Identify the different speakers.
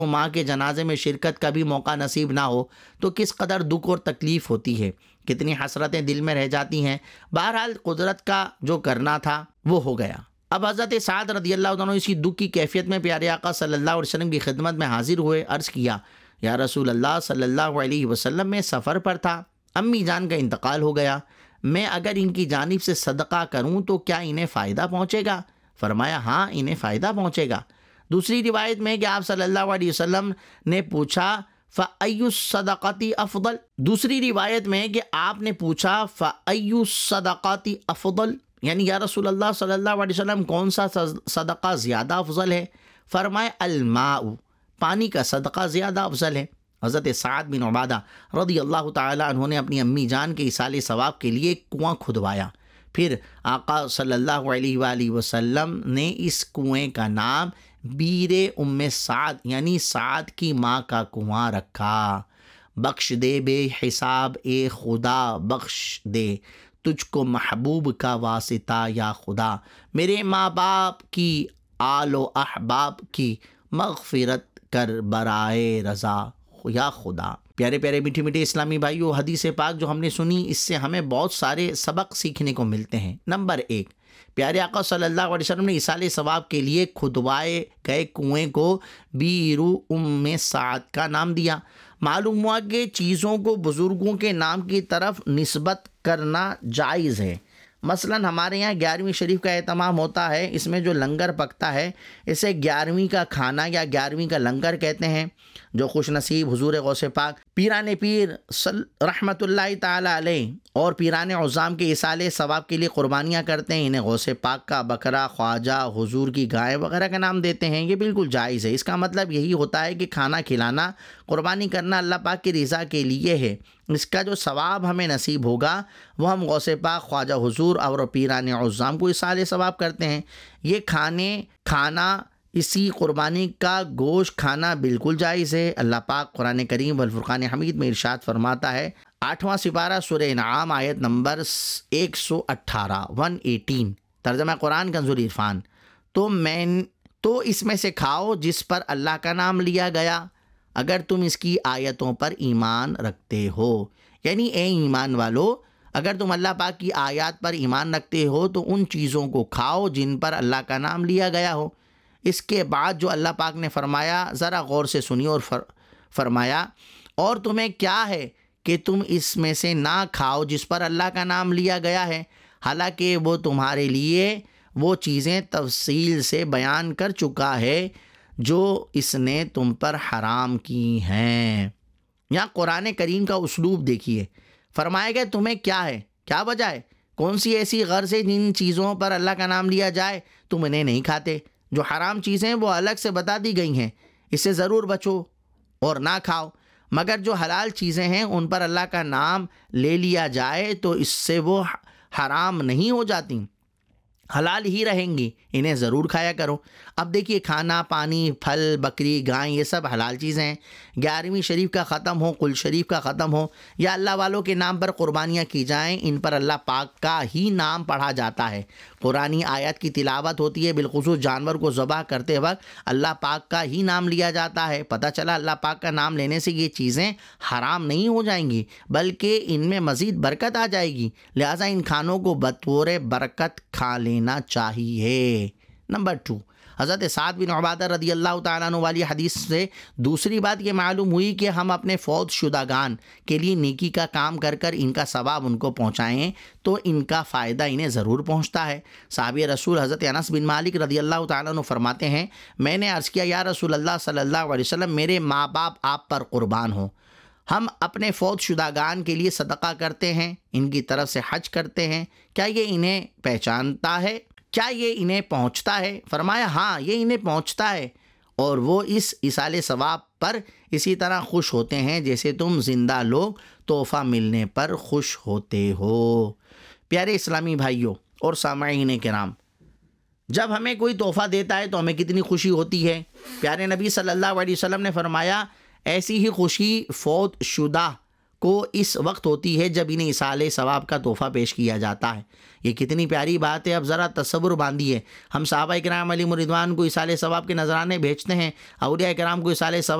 Speaker 1: ماں کے جنازے میں شرکت کا بھی موقع نصیب نہ ہو تو کس قدر دکھ اور تکلیف ہوتی ہے، کتنی حسرتیں دل میں رہ جاتی ہیں۔ بہرحال قدرت کا جو کرنا تھا وہ ہو گیا۔ اب حضرت سعد رضی اللہ عنہ اسی دکھ کی کیفیت میں پیارے آقا صلی اللہ علیہ وسلم کی خدمت میں حاضر ہوئے، عرض کیا یا رسول اللہ صلی اللہ علیہ وسلم، میں سفر پر تھا، امی جان کا انتقال ہو گیا، میں اگر ان کی جانب سے صدقہ کروں تو کیا انہیں فائدہ پہنچے گا؟ فرمایا ہاں، انہیں فائدہ پہنچے گا۔ دوسری روایت میں کہ آپ صلی اللہ علیہ وسلم نے پوچھا فَأَيُّ الصَّدَقَةِ أَفْضَلُ، دوسری روایت میں کہ آپ نے پوچھا فَأَيُّ الصَّدَقَةِ أَفْضَلُ، یعنی یا رسول اللہ صلی اللہ علیہ وسلم کون سا صدقہ زیادہ افضل ہے؟ فرمائے الماء، پانی کا صدقہ زیادہ افضل ہے۔ حضرت سعد بن عبادہ رضی اللہ تعالی عنہ نے اپنی امی جان کے ایصال ثواب کے لیے ایک کنواں کھدوایا، پھر آقا صلی اللہ علیہ وآلہ وسلم نے اس کنویں کا نام بیر ام سعد یعنی سعد کی ماں کا کنواں رکھا۔ بخش دے بے حساب اے خدا بخش دے، تجھ کو محبوب کا واسطہ یا خدا، میرے ماں باپ کی آل و احباب کی مغفرت کر برائے رضا یا خدا۔ پیارے پیارے میٹھے میٹھے اسلامی بھائیو، حدیث پاک جو ہم نے سنی اس سے ہمیں بہت سارے سبق سیکھنے کو ملتے ہیں۔ نمبر 1، پیارے آقا صلی اللہ علیہ وسلم نے ایصال ثواب کے لیے کھدوائے گئے کنویں کو بیرو ام سعد کا نام دیا۔ معلوم ہوا کہ چیزوں کو بزرگوں کے نام کی طرف نسبت کرنا جائز ہے۔ مثلا ہمارے یہاں 11ویں شریف کا اہتمام ہوتا ہے، اس میں جو لنگر پکتا ہے اسے 11ویں کا کھانا یا 11ویں کا لنگر کہتے ہیں۔ جو خوش نصیب حضور غوث پاک پیران پیر رحمت اللہ تعالی علیہ اور پیران عظام کے ایصال ثواب کے لیے قربانیاں کرتے ہیں، انہیں غوث پاک کا بکرا، خواجہ حضور کی گائے وغیرہ کا نام دیتے ہیں، یہ بالکل جائز ہے۔ اس کا مطلب یہی ہوتا ہے کہ کھانا کھلانا، قربانی کرنا اللہ پاک کی رضا کے لیے ہے۔ اس کا جو ثواب ہمیں نصیب ہوگا وہ ہم غوث پاک، خواجہ حضور اور پیران عظام کو ایصال ثواب کرتے ہیں۔ یہ کھانا اسی قربانی کا گوشت کھانا بالکل جائز ہے۔ اللہ پاک قرآن کریم والفرقان حمید میں ارشاد فرماتا ہے، 8واں سپارہ سورہ انعام آیت نمبر 118 118، ترجمہ قرآن کنز العرفان، تو اس میں سے کھاؤ جس پر اللہ کا نام لیا گیا اگر تم اس کی آیتوں پر ایمان رکھتے ہو، یعنی اے ایمان والو، اگر تم اللہ پاک کی آیات پر ایمان رکھتے ہو تو ان چیزوں کو کھاؤ جن پر اللہ کا نام لیا گیا ہو۔ اس کے بعد جو اللہ پاک نے فرمایا ذرا غور سے سنیے، اور فرمایا اور تمہیں کیا ہے کہ تم اس میں سے نہ کھاؤ جس پر اللہ کا نام لیا گیا ہے، حالانکہ وہ تمہارے لیے وہ چیزیں تفصیل سے بیان کر چکا ہے جو اس نے تم پر حرام کی ہیں۔ یہاں قرآن کریم کا اسلوب دیکھیے، فرمایا گیا تمہیں کیا ہے، کیا وجہ ہے، کون سی ایسی غرض ہے جن چیزوں پر اللہ کا نام لیا جائے تم انہیں نہیں کھاتے۔ جو حرام چیزیں وہ الگ سے بتا دی گئی ہیں، اس سے ضرور بچو اور نہ کھاؤ، مگر جو حلال چیزیں ہیں ان پر اللہ کا نام لے لیا جائے تو اس سے وہ حرام نہیں ہو جاتی، حلال ہی رہیں گی، انہیں ضرور کھایا کرو۔ اب دیکھیے، کھانا، پانی، پھل، بکری، گائیں، یہ سب حلال چیزیں ہیں۔ 11ویں شریف کا ختم ہو، کل شریف کا ختم ہو، یا اللہ والوں کے نام پر قربانیاں کی جائیں، ان پر اللہ پاک کا ہی نام پڑھا جاتا ہے، قرآنی آیات کی تلاوت ہوتی ہے، بالخصوص جانور کو ذبح کرتے وقت اللہ پاک کا ہی نام لیا جاتا ہے۔ پتہ چلا اللہ پاک کا نام لینے سے یہ چیزیں حرام نہیں ہو جائیں گی بلکہ ان میں مزید برکت آ جائے گی، لہٰذا ان کھانوں کو بطور برکت کھا لینا چاہیے۔ نمبر 2، حضرت سعد بن عبادہ رضی اللہ تعالیٰ عنہ والی حدیث سے دوسری بات یہ معلوم ہوئی کہ ہم اپنے فوت شدگان کے لیے نیکی کا کام کر کر ان کا ثواب ان کو پہنچائیں تو ان کا فائدہ انہیں ضرور پہنچتا ہے۔ صحابی رسول حضرت انس بن مالک رضی اللہ تعالیٰ عنہ فرماتے ہیں، میں نے عرض کیا یا رسول اللہ صلی اللہ علیہ وسلم، میرے ماں باپ آپ پر قربان ہوں، ہم اپنے فوت شدگان کے لیے صدقہ کرتے ہیں، ان کی طرف سے حج کرتے ہیں، کیا یہ انہیں پہچانتا ہے، کیا یہ انہیں پہنچتا ہے؟ فرمایا ہاں، یہ انہیں پہنچتا ہے، اور وہ اس ایصال ثواب پر اسی طرح خوش ہوتے ہیں جیسے تم زندہ لوگ تحفہ ملنے پر خوش ہوتے ہو۔ پیارے اسلامی بھائیوں اور سامعین کرام، جب ہمیں کوئی تحفہ دیتا ہے تو ہمیں کتنی خوشی ہوتی ہے۔ پیارے نبی صلی اللہ علیہ وسلم نے فرمایا ایسی ہی خوشی فوت شدہ کو اس وقت ہوتی ہے جب انہیں اصالِ ثواب کا تحفہ پیش کیا جاتا ہے۔ یہ کتنی پیاری بات ہے، اب ذرا تصور باندھیے، ہم صحابہ کرام علیہم الرضوان کو اصالِ ثواب کے نذرانے بھیجتے ہیں، اولیاء کرام کو اصالِ ثواب